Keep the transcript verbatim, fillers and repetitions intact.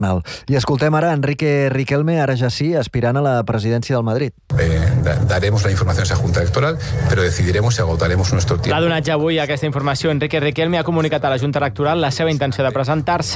I escoltem ara Enrique Riquelme, ara ja sí, aspirant a la presidència del Madrid. Eh, daremos la información a esa Junta Electoral, pero decidiremos y agotaremos nuestro tiempo. L'ha donat ja avui aquesta informació. Enrique Riquelme ha comunicat a la Junta Electoral la seva intenció de presentar-se